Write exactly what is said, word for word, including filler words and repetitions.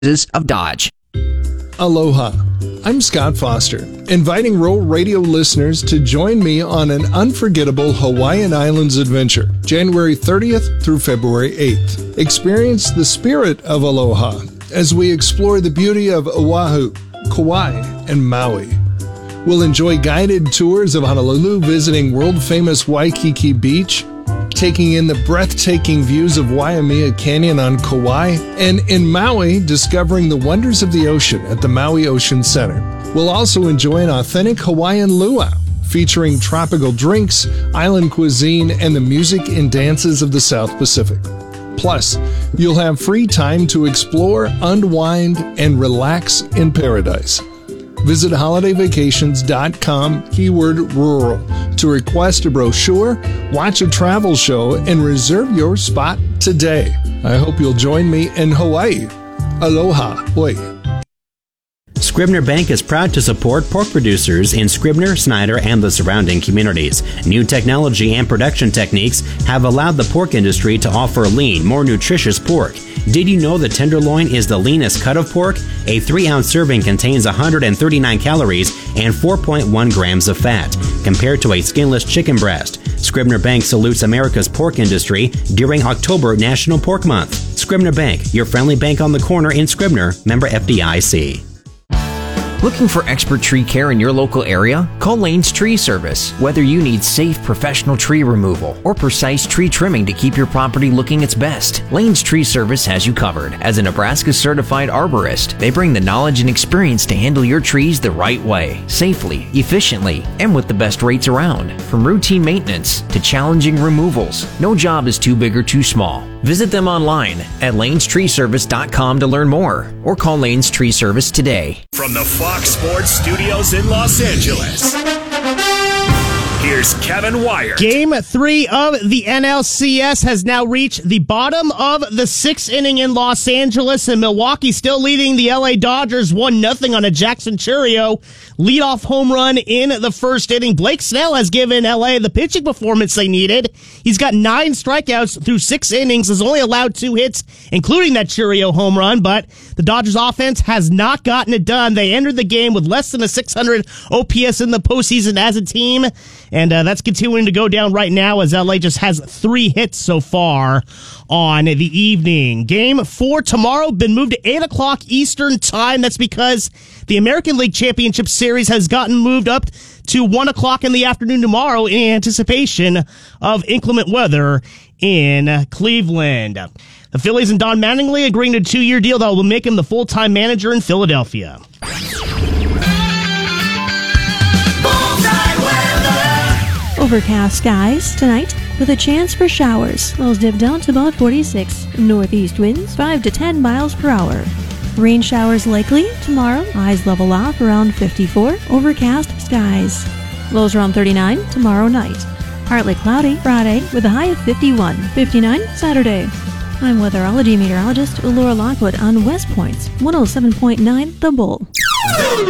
of Dodge. Aloha. I'm Scott Foster, inviting Roll Radio listeners to join me on an unforgettable Hawaiian Islands adventure, January thirtieth through February eighth. Experience the spirit of aloha as we explore the beauty of Oahu, Kauai, and Maui. We'll enjoy guided tours of Honolulu, visiting world-famous Waikiki Beach, taking in the breathtaking views of Waimea Canyon on Kauai, and in Maui, discovering the wonders of the ocean at the Maui Ocean Center. We'll also enjoy an authentic Hawaiian luau, featuring tropical drinks, island cuisine, and the music and dances of the South Pacific. Plus, you'll have free time to explore, unwind, and relax in paradise. Visit holiday vacations dot com, keyword rural, to request a brochure, watch a travel show, and reserve your spot today. I hope you'll join me in Hawaii. Aloha. Oi. Scribner Bank is proud to support pork producers in Scribner, Snyder, and the surrounding communities. New technology and production techniques have allowed the pork industry to offer lean, more nutritious pork. Did you know the tenderloin is the leanest cut of pork? A three-ounce serving contains one hundred thirty-nine calories and four point one grams of fat, compared to a skinless chicken breast. Scribner Bank salutes America's pork industry during October National Pork Month. Scribner Bank, your friendly bank on the corner in Scribner, member F D I C. Looking for expert tree care in your local area? Call Lane's Tree Service. Whether you need safe professional tree removal or precise tree trimming to keep your property looking its best, Lane's Tree Service has you covered. As a Nebraska certified arborist, they bring the knowledge and experience to handle your trees the right way, safely, efficiently, and with the best rates around. From routine maintenance to challenging removals, no job is too big or too small. Visit them online at lanes tree service dot com to learn more, or call Lane's Tree Service today. From the Fox Sports Studios in Los Angeles, here's Kevin Wire. Game three of the N L C S has now reached the bottom of the sixth inning in Los Angeles, and Milwaukee still leading the L A Dodgers one nothing on a Jackson Chourio leadoff home run in the first inning. Blake Snell has given L A the pitching performance they needed. He's got nine strikeouts through six innings, has only allowed two hits, including that Chourio home run, but the Dodgers offense has not gotten it done. They entered the game with less than a six hundred O P S in the postseason as a team, and uh, that's continuing to go down right now as L A just has three hits so far on the evening. Game four tomorrow been moved to eight o'clock Eastern time. That's because the American League Championship Series has gotten moved up to one o'clock in the afternoon tomorrow in anticipation of inclement weather in Cleveland. The Phillies and Don Mattingly agreeing to a two-year deal that will make him the full-time manager in Philadelphia. Overcast skies tonight with a chance for showers. Lows dip down to about forty-six. Northeast winds five to ten miles per hour. Rain showers likely tomorrow. Highs level off around fifty-four. Overcast skies. Lows around thirty-nine tomorrow night. Partly cloudy Friday with a high of fifty-one. fifty-nine Saturday. I'm weatherology meteorologist Laura Lockwood on West Point's one oh seven point nine The Bull.